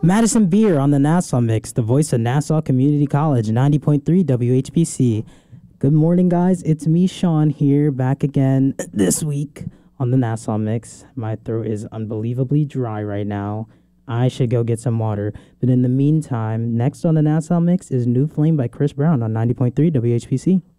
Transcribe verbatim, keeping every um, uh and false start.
Madison Beer on the Nassau Mix, the voice of Nassau Community College, ninety point three W H P C. Good morning, guys. It's me, Sean, here, back again this week on the Nassau Mix. My throat is unbelievably dry right now. I should go get some water. But in the meantime, next on the Nassau Mix is New Flame by Chris Brown on ninety point three W H P C.